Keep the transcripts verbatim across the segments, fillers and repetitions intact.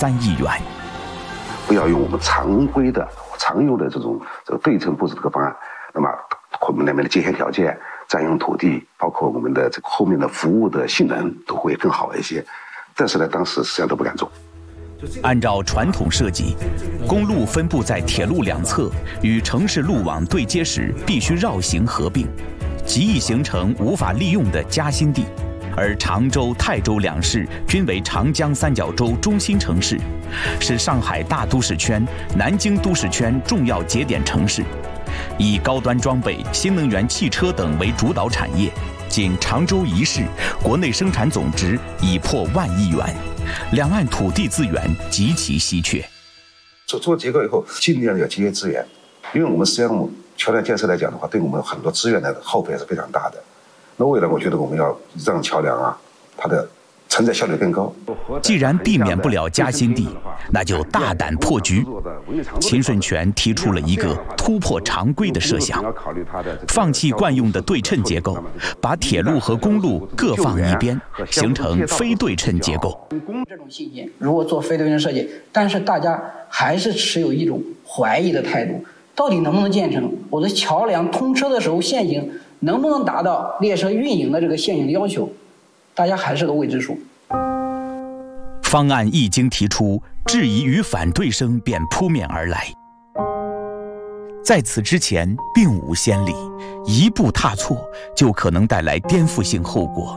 三亿元。 不要用我们常规的、常用的这种这个对称布置这个方案，那么我们那边的接线条件、占用土地，包括我们的这个后面的服务的性能都会更好一些。但是呢，当时实际上都不敢做。 按照传统设计，公路分布在铁路两侧，与城市路网对接时必须绕行合并，极易形成无法利用的夹心地。而常州、泰州两市均为长江三角洲中心城市，是上海大都市圈、南京都市圈重要节点城市，以高端装备、新能源汽车等为主导产业。仅常州一市，国内生产总值已破万亿元，两岸土地资源极其稀缺。 做做结构以后，尽量要节约资源，因为我们实际上桥梁建设来讲的话，对我们很多资源的耗费是非常大的。那未来我觉得我们要让桥梁啊，它的承载效率更高。 既然避免不了夹心地，那就大胆破局。秦顺全提出了一个突破常规的设想，放弃惯用的对称结构，把铁路和公路各放一边，形成非对称结构。 这种信心，如果做非对称设计，但是大家还是持有一种怀疑的态度，到底能不能建成？我的桥梁通车的时候限行能不能达到列车运营的这个限行的要求？大家还是个未知数。 方案一经提出，质疑与反对声便扑面而来。在此之前并无先例，一步踏错就可能带来颠覆性后果。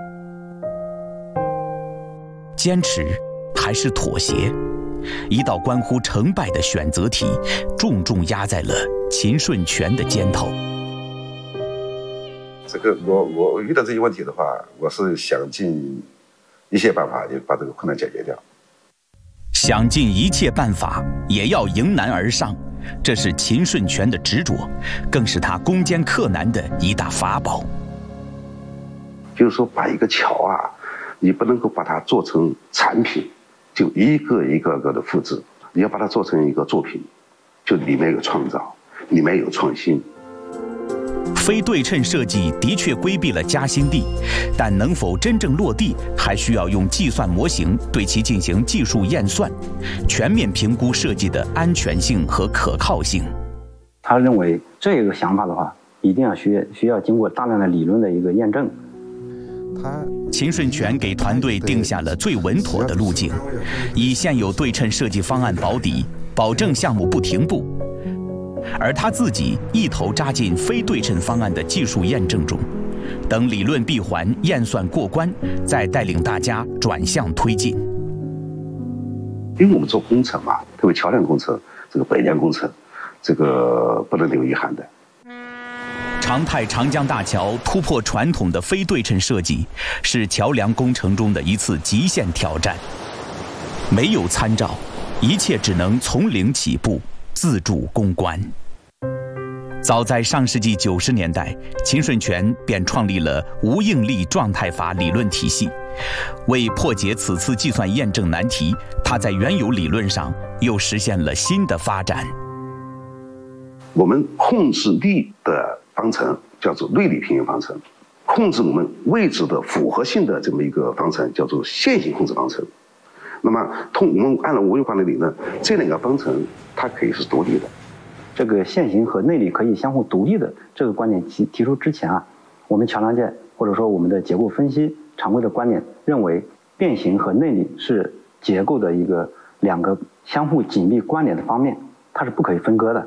坚持还是妥协？一道关乎成败的选择题，重重压在了秦顺全的肩头。 这个我我遇到这些问题的话，我是想尽一切办法，也把这个困难解决掉。 想尽一切办法，也要迎难而上，这是秦顺全的执着，更是他攻坚克难的一大法宝。 就是说，把一个桥啊，你不能够把它做成产品，就一个一个个的复制，你要把它做成一个作品，就里面有创造，里面有创新。 非对称设计的确规避了夹心地，但能否真正落地，还需要用计算模型对其进行技术验算，全面评估设计的安全性和可靠性。 他认为这个想法的话，一定要需需要经过大量的理论的一个验证。 秦顺全给团队定下了最稳妥的路径，以现有对称设计方案保底，保证项目不停步。而他自己一头扎进非对称方案的技术验证中，等理论闭环验算过关，再带领大家转向推进。 因为我们做工程嘛，特别桥梁工程、这个北梁工程，这个不能留遗憾的。 长泰长江大桥突破传统的非对称设计，是桥梁工程中的一次极限挑战。没有参照，一切只能从零起步，自主攻关。早在上世纪九十年代，秦顺全便创立了无应力状态法理论体系。为破解此次计算验证难题，他在原有理论上又实现了新的发展。 我们控制力的方程叫做内力平衡方程，控制我们位置的复合性的这么一个方程叫做线性控制方程。那么，通我们按照无用化的理论，这两个方程它可以是独立的。 这个线性和内力可以相互独立的这个观点提提出之前啊，我们桥梁界或者说我们的结构分析常规的观点认为，变形和内力是结构的一个两个相互紧密关联的方面，它是不可以分割的。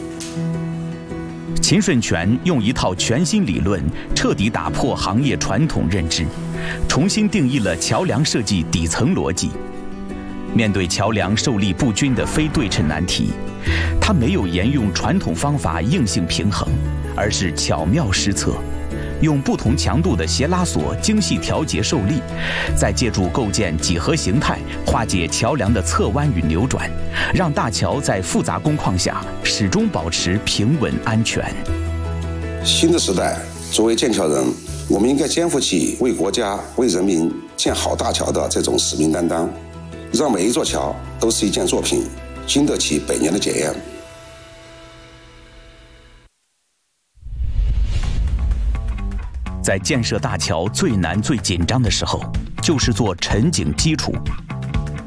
秦顺全用一套全新理论，彻底打破行业传统认知，重新定义了桥梁设计底层逻辑。面对桥梁受力不均的非对称难题，他没有沿用传统方法硬性平衡，而是巧妙施策，用不同强度的斜拉锁精细调节受力，再借助构建几何形态化解桥梁的侧弯与扭转，让大桥在复杂工况下始终保持平稳安全。 新的时代，作为建桥人，我们应该肩负起为国家、为人民建好大桥的这种使命担当，让每一座桥都是一件作品，经得起百年的检验。 在建设大桥最难最紧张的时候，就是做沉井基础，